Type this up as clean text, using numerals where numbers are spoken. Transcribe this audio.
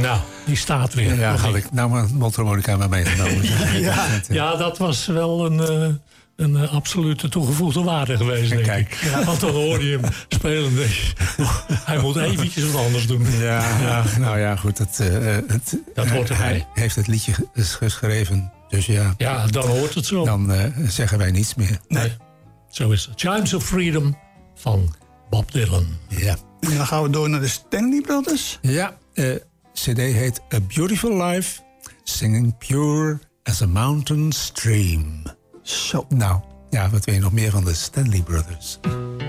Nou, die staat weer. Ja, had ik nou mijn mondharmonica maar meegenomen. Ja, dat was wel een absolute toegevoegde waarde geweest, denk ik. Ja. Want dan hoor je hem spelen. Hij moet eventjes wat anders doen. Ja. Nou ja, goed. Dat hoort erbij. Hij heeft het liedje geschreven. Dus ja. Ja, dan hoort het zo. Dan zeggen wij niets meer. Nee, zo is het. Chimes of Freedom van Bob Dylan. Ja. En dan gaan we door naar de Stanley Brothers. Ja, CD heet A Beautiful Life, Singing Pure as a Mountain Stream. Zo. Nou, ja, wat weet je nog meer van de Stanley Brothers?